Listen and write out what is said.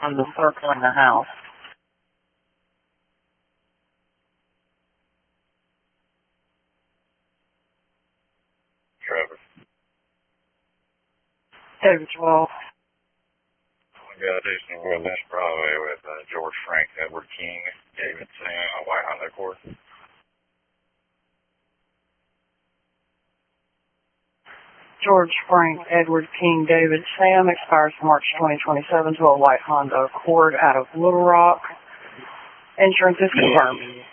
on the circling the house. Travis. David 12. We got a decent Wilderness Broadway with George Frank, Edward King, David Sam, White Honda Accord. George Frank, Edward King, David Sam expires March 2027 to a white Honda Accord out of Little Rock. Insurance is confirmed.